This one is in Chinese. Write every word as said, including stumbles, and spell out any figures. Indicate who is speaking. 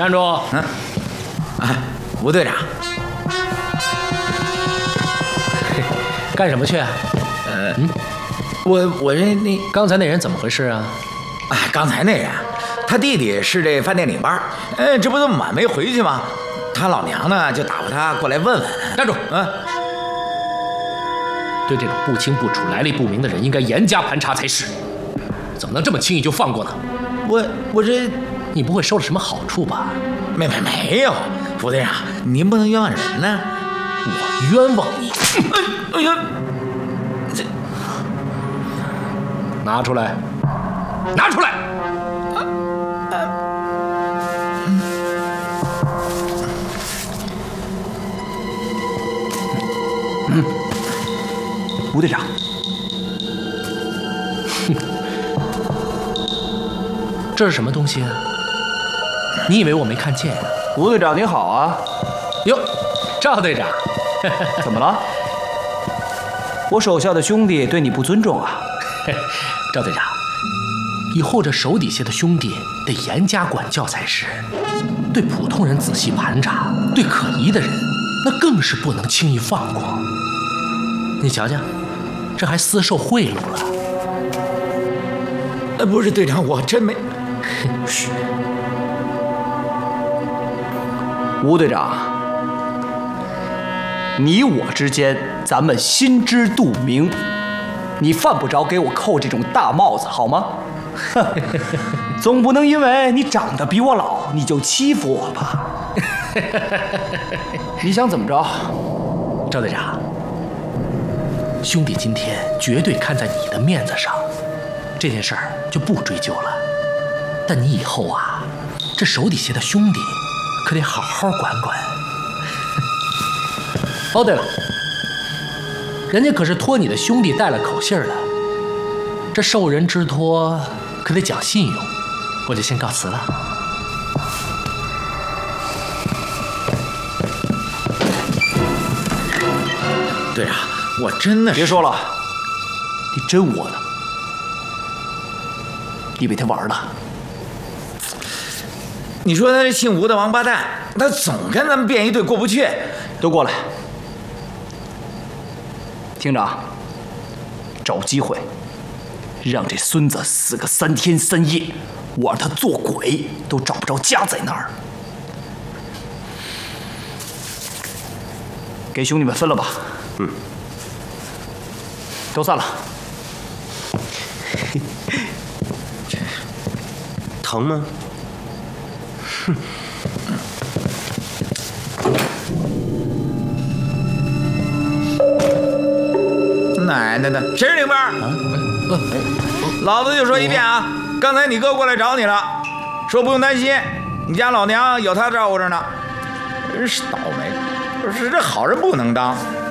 Speaker 1: 站住！
Speaker 2: 嗯，啊，吴队长，
Speaker 1: 干什么去？
Speaker 2: 呃，嗯，我我这那
Speaker 1: 刚才那人怎么回事啊？
Speaker 2: 哎，刚才那人，他弟弟是这饭店领班，呃，这不这么晚没回去吗？他老娘呢就打发他过来问问。
Speaker 1: 站住！
Speaker 2: 嗯，
Speaker 1: 对这种不清不楚、来历不明的人，应该严加盘查才是。怎么能这么轻易就放过呢？
Speaker 2: 我我这，
Speaker 1: 你不会收了什么好处吧？
Speaker 2: 没没没有，副队长，您不能冤枉人呢。
Speaker 1: 我冤枉你！
Speaker 2: 哎呀，这
Speaker 1: 拿出来，拿出来！
Speaker 3: 嗯，吴队长，
Speaker 1: 哼，这是什么东西啊？你以为我没看见啊？
Speaker 3: 吴队长你好啊！
Speaker 1: 哟，赵队长，
Speaker 3: 怎么了？我手下的兄弟对你不尊重啊？
Speaker 1: 赵队长，以后这手底下的兄弟得严加管教才是，对普通人仔细盘查，对可疑的人那更是不能轻易放过。你瞧瞧，这还私受贿赂了。
Speaker 2: 呃，不是队长，我真没。
Speaker 1: 嘘，
Speaker 3: 吴队长，你我之间咱们心知肚明，你犯不着给我扣这种大帽子，好吗？总不能因为你长得比我老，你就欺负我吧？你想怎么着？
Speaker 1: 赵队长，兄弟今天绝对看在你的面子上，这件事儿就不追究了。但你以后啊，这手底下的兄弟可得好好管管。哦，对了，人家可是托你的兄弟带了口信儿的，这受人之托可得讲信用，我就先告辞了。
Speaker 2: 队长，我真的是……
Speaker 3: 别说了，你真窝囊，你被他玩了。
Speaker 2: 你说他这姓吴的王八蛋，他总跟咱们编一队过不去。
Speaker 3: 都过来，厅长，找机会让这孙子死个三天三夜，我让他做鬼都找不着家在哪儿。给兄弟们分了吧。
Speaker 4: 嗯。
Speaker 3: 都散了。
Speaker 4: 疼吗？哼。
Speaker 2: 奶奶的，谁是领班？啊，老子就说一遍啊！刚才你哥过来找你了，说不用担心，你家老娘有他照顾着呢。真是倒霉，是这好人不能当。